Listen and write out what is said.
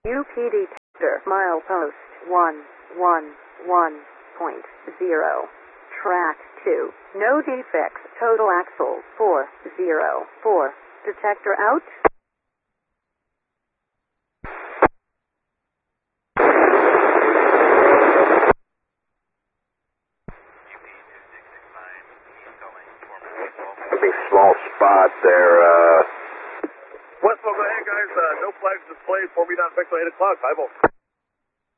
UPD tester milepost 111.0. Track 2. No defects. Total axle 404. Detector out. Big small spot there. Westwell, go ahead, guys. No flags displayed. 4B not fixed at 8 o'clock. 5-0.